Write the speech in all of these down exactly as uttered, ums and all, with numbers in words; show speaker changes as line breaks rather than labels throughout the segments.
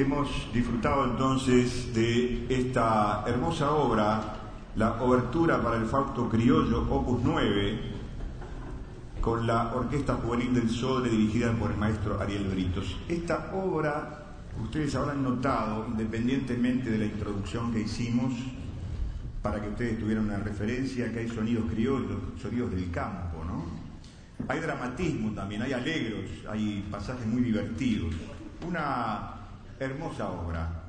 hemos disfrutado entonces de esta hermosa obra, la obertura para el Fausto Criollo, opus nueve, con la Orquesta Juvenil del Sodre, dirigida por el maestro Ariel Britos. Esta obra, ustedes habrán notado, independientemente de la introducción que hicimos, para que ustedes tuvieran una referencia, que hay sonidos criollos, sonidos del campo, ¿no? Hay dramatismo también, hay alegros, hay pasajes muy divertidos. Una hermosa obra.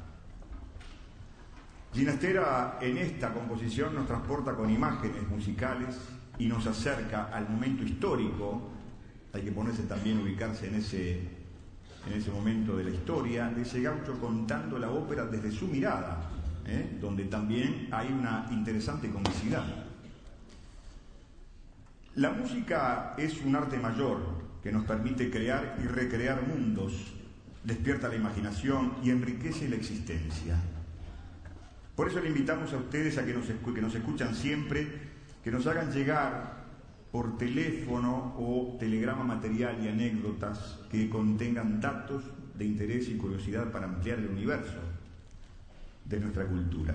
Ginastera en esta composición nos transporta con imágenes musicales y nos acerca al momento histórico. Hay que ponerse también, ubicarse en ese, en ese momento de la historia, de ese gaucho contando la ópera desde su mirada, ¿eh? Donde también hay una interesante comicidad. La música es un arte mayor que nos permite crear y recrear mundos, despierta la imaginación y enriquece la existencia. Por eso le invitamos a ustedes a que nos, que nos escuchan siempre, que nos hagan llegar por teléfono o telegrama material y anécdotas que contengan datos de interés y curiosidad para ampliar el universo de nuestra cultura.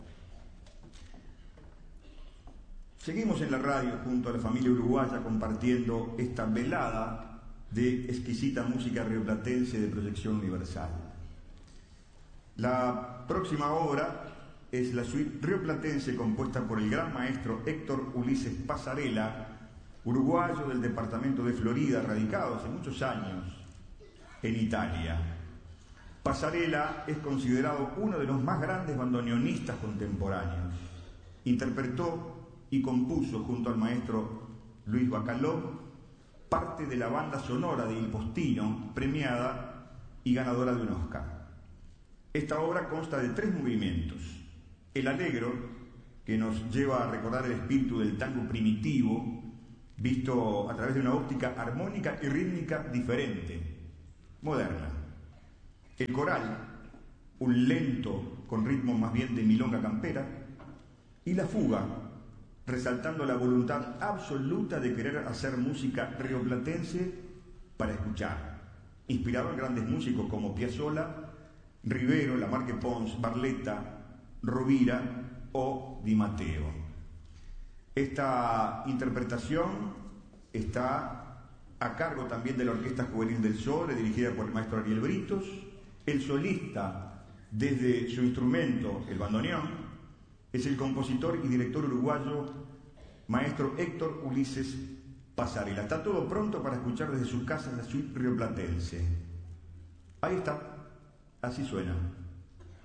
Seguimos en la radio junto a la familia uruguaya compartiendo esta velada de exquisita música rioplatense de proyección universal. La próxima obra es la suite rioplatense compuesta por el gran maestro Héctor Ulises Pasarela, uruguayo del departamento de Florida, radicado hace muchos años en Italia. Pasarela es considerado uno de los más grandes bandoneonistas contemporáneos. Interpretó y compuso junto al maestro Luis Bacalov parte de la banda sonora de Il Postino, premiada y ganadora de un Oscar. Esta obra consta de tres movimientos: el allegro, que nos lleva a recordar el espíritu del tango primitivo, visto a través de una óptica armónica y rítmica diferente, moderna; el coral, un lento con ritmo más bien de milonga campera; y la fuga, resaltando la voluntad absoluta de querer hacer música rioplatense para escuchar, inspirado en grandes músicos como Piazzolla, Rivero, Lamarque Pons, Barletta, Rovira o Di Matteo. Esta interpretación está a cargo también de la Orquesta Juvenil del Sodre, dirigida por el maestro Ariel Britos. El solista, desde su instrumento, el bandoneón, es el compositor y director uruguayo maestro Héctor Ulises Pasarela. Está todo pronto para escuchar desde sus casas la suite rioplatense. Ahí está, así suena.